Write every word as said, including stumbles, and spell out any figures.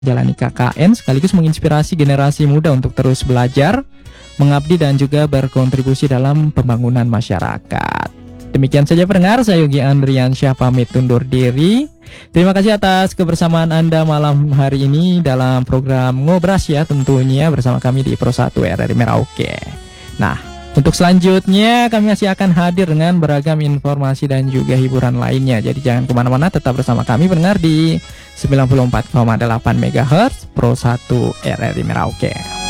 jalani K K N sekaligus menginspirasi generasi muda untuk terus belajar, mengabdi dan juga berkontribusi dalam pembangunan masyarakat. Demikian saja pendengar, saya Yogi Andriansyah pamit undur diri. Terima kasih atas kebersamaan Anda malam hari ini dalam program Ngobras ya, tentunya bersama kami di Pro satu R R I Merauke. Nah, untuk selanjutnya kami masih akan hadir dengan beragam informasi dan juga hiburan lainnya. Jadi jangan kemana-mana, tetap bersama kami pendengar di sembilan puluh empat koma delapan megahertz Pro satu R R I Merauke.